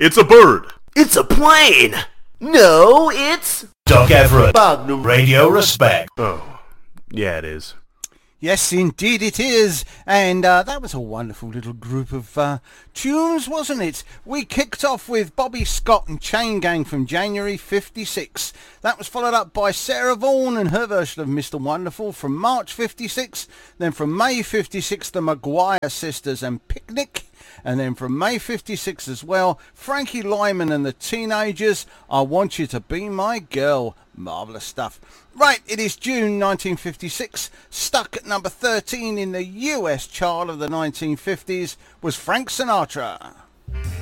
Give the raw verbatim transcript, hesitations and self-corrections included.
It's a bird. It's a plane. No, it's... Doc Everett. Magnum Radio Respect. Oh, yeah, it is. Yes, indeed it is. And uh, that was a wonderful little group of uh, tunes, wasn't it? We kicked off with Bobby Scott and Chain Gang from January fifty-six. That was followed up by Sarah Vaughan and her version of Mister Wonderful from March fifty-six. Then from May fifty-six, the Maguire Sisters and Picnic. And then from May fifty-six as well, Frankie Lyman and the Teenagers, I Want You to Be My Girl. Marvellous stuff. Right, it is June nineteen fifty-six. Stuck at number thirteen in the U S chart of the nineteen fifties was Frank Sinatra.